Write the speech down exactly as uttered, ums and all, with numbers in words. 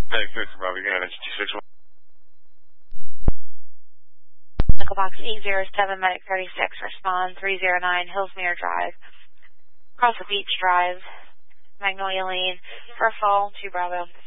Thanks, Mister Bobby Gannon, two six one. Medical box eight zero seven, Medic thirty-six, respond three zero nine, Hillsmere Drive, Crossville Beach Drive, Magnolia Lane, for a fall, two Bravo.